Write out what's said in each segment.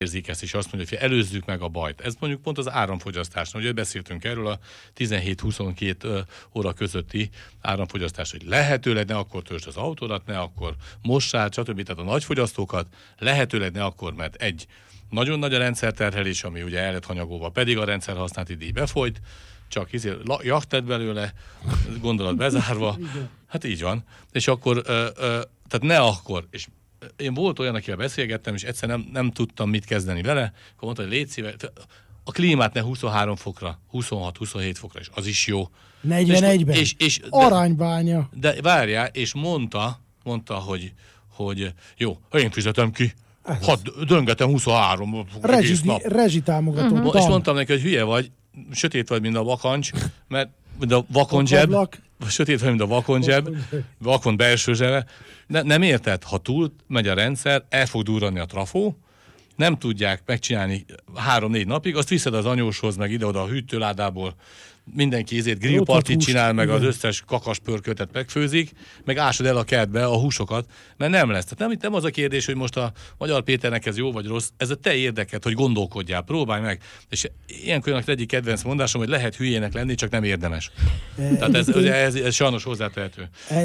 érzik ezt, és azt mondja, hogy előzzük meg a bajt. Ez mondjuk pont az áramfogyasztásnál, ugye beszéltünk erről a 17-22 óra közötti áramfogyasztás, hogy lehetőleg ne akkor töltsd az autódat, ne akkor mossál, stb. Tehát a nagyfogyasztókat lehetőleg ne akkor, mert egy nagyon nagy a rendszerterhelés, ami ugye el lett hanyagolva, pedig a rendszerhasználati díj befolyt, csak jacht tett belőle, gondolat bezárva, hát így van. És akkor, tehát ne akkor, és én volt olyan, akivel beszélgettem, és egyszer nem tudtam mit kezdeni vele, akkor mondta, hogy légy szíves, a klímát ne 23 fokra, 26-27 fokra, és az is jó. 41-ben. Aránybánya. De várjál, és mondta, hogy jó, ha én fizetem ki, döngetem 23 egész nap. Rezsitámogató. És mondtam neki, hogy hülye vagy, sötét vagy, mint a vakancs, mert mint a vakonzseb, sötét vagy, mint a vakonzseb, vakon belső zsebe. Nem érted, ha túl megy a rendszer, el fog durrani a trafó, nem tudják megcsinálni 3-4 napig, azt viszed az anyóshoz, meg ide-oda a hűtőládából, mindenki ezért grillpartit csinál, meg az összes kakaspörkötet megfőzik, meg ásod el a kertbe a húsokat, mert nem lesz. Tehát nem az a kérdés, hogy most a Magyar Péternek ez jó vagy rossz, ez a te érdeked, hogy gondolkodjál, próbálj meg. És ilyenkor az egyik kedvenc mondásom, hogy lehet hülyének lenni, csak nem érdemes. Tehát ez sajnos hozzátehető.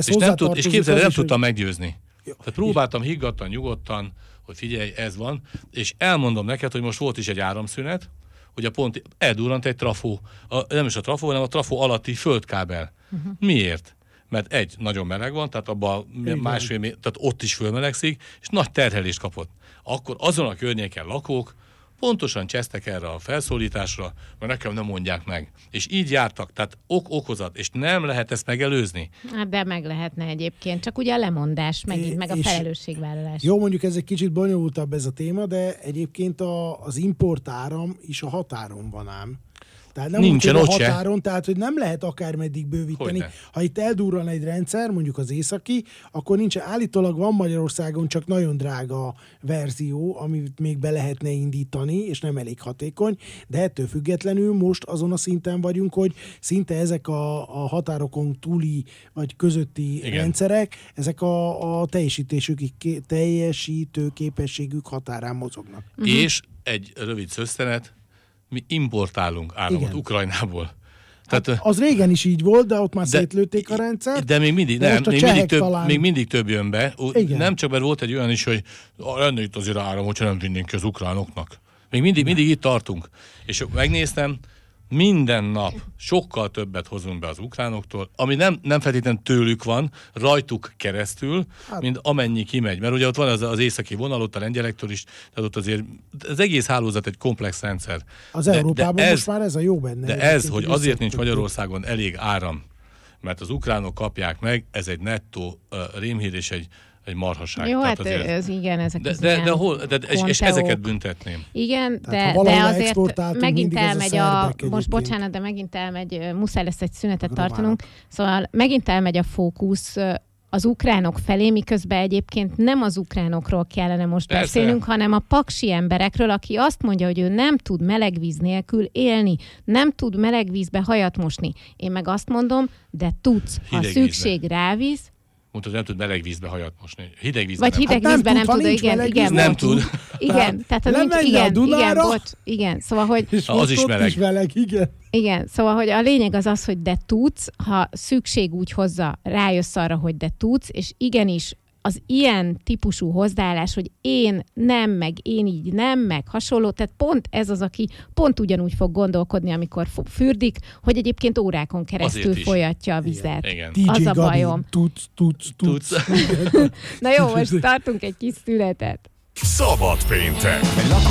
És képzeld, nem tudtam meggyőzni. Tehát próbáltam higgadtan, nyugodtan, hogy figyelj, ez van, és elmondom neked, hogy most volt is egy áramszünet, hogy pont eldurrant egy trafó, nem is a trafó, hanem a trafó alatti földkábel. Miért? Mert nagyon meleg van, tehát abban tehát ott is fölmelegszik, és nagy terhelést kapott. Akkor azon a környéken lakók pontosan csesztek erre a felszólításra, mert nekem nem mondják meg. És így jártak, tehát okozat, és nem lehet ezt megelőzni. Hát de meg lehetne egyébként, csak ugye a lemondás, meg a felelősségvállalás. Jó, mondjuk ez egy kicsit bonyolultabb ez a téma, de egyébként az importáram is a határon van ám. Tehát nem nincsen ott határon, tehát hogy nem lehet akármeddig bővíteni. Hogyne. Ha itt eldurran egy rendszer, mondjuk az északi, akkor nincsen. Állítólag van Magyarországon csak nagyon drága verzió, amit még be lehetne indítani, és nem elég hatékony, de ettől függetlenül most azon a szinten vagyunk, hogy szinte ezek a határokon túli vagy közötti rendszerek, ezek a teljesítő képességük határán mozognak. És egy rövid szösszenet, mi importálunk áramot Ukrajnából. Tehát, az régen is így volt, de ott már szétlőtték a rendszert. De még mindig több jön be. Nem csak, mert volt egy olyan is, hogy lenne itt azért áram, hogyha nem vinnénk ki az ukránoknak. Még mindig itt tartunk. És megnéztem, minden nap sokkal többet hozunk be az ukránoktól, ami nem feltétlenül tőlük van, rajtuk keresztül, mint amennyi kimegy. Mert ugye ott van az északi vonal, ott a lengyelektől is, tehát ott azért az egész hálózat egy komplex rendszer. Az Európában most már ez a jó benne. De ez, hogy azért nincs Magyarországon elég áram, mert az ukránok kapják meg, ez egy nettó rémhír és egy marhaság. Jó, hát ez igen, ezek és ezeket büntetném. Igen, de azért megint elmegy muszáj lesz egy szünetet tartanunk, szóval megint elmegy a fókusz az ukránok felé, miközben egyébként nem az ukránokról kellene most beszélnünk, hanem a paksi emberekről, aki azt mondja, hogy ő nem tud meleg víz nélkül élni, nem tud meleg vízbe hajat mosni. Én meg azt mondom, de tudsz, ha szükség rávíz, mondta, hogy nem tud meleg vízbe hajat mosni. Hideg vízben vagy hideg vízben nem tud, igen. Nem tud. Igen, tehát igen, szóval, hogy... Az is meleg. Igen, szóval, hogy a lényeg az, hogy de tudsz, ha szükség úgy hozza, rájössz arra, hogy de tudsz, és igenis az ilyen típusú hozzáállás, hogy én nem, meg én így nem, meg hasonló, tehát pont ez az, aki pont ugyanúgy fog gondolkodni, amikor fürdik, hogy egyébként órákon keresztül folyatja a vizet. Igen. Az a bajom. Tudsz. Na jó, most tartunk egy kis szünetet. Szabad péntek.